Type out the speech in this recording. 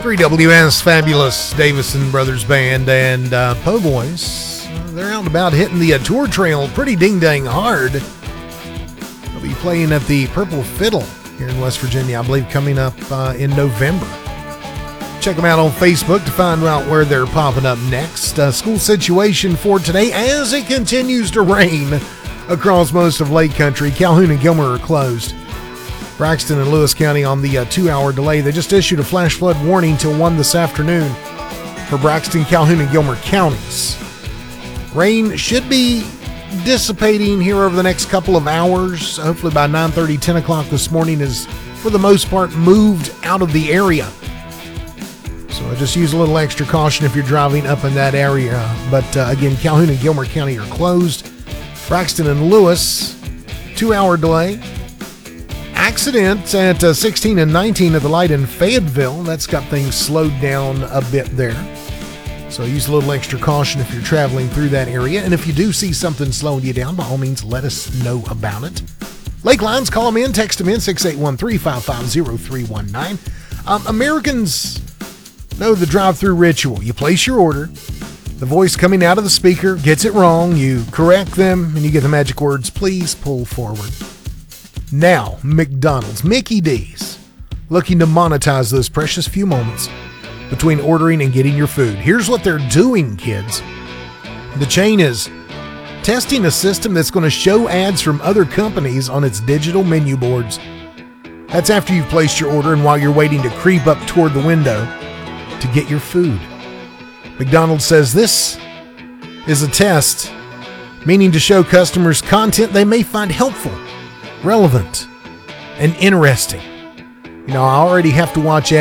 3WS Fabulous Davison Brothers Band and Po' Boys. They're out and about hitting the tour trail pretty ding-dang hard. They'll be playing at the Purple Fiddle here in West Virginia, I believe, coming up in November. Check them out on Facebook to find out where they're popping up next. School situation for today as it continues to rain across most of Lake Country. Calhoun and Gilmer are closed. Braxton and Lewis County on the 2-hour delay. They just issued a flash flood warning till 1 this afternoon for Braxton, Calhoun, and Gilmer counties. Rain should be dissipating here over the next couple of hours. Hopefully by 9:30, 10 o'clock this morning is, for the most part, moved out of the area. So just use a little extra caution if you're driving up in that area. But again, Calhoun and Gilmer County are closed. Braxton and Lewis, 2-hour delay. Accident at 16 and 19 at the light in Fayetteville. That's got things slowed down a bit there. So use a little extra caution if you're traveling through that area. And if you do see something slowing you down, by all means, let us know about it. Lake Lines, call them in, text them in, 681-355-0319. Americans know the drive-through ritual. You place your order. The voice coming out of the speaker gets it wrong. You correct them, and you get the magic words, please pull forward. Now, McDonald's, Mickey D's, looking to monetize those precious few moments between ordering and getting your food. Here's what they're doing, kids. The chain is testing a system that's going to show ads from other companies on its digital menu boards. That's after you've placed your order and while you're waiting to creep up toward the window to get your food. McDonald's says this is a test, meaning to show customers content they may find helpful, relevant, and interesting. You know, I already have to watch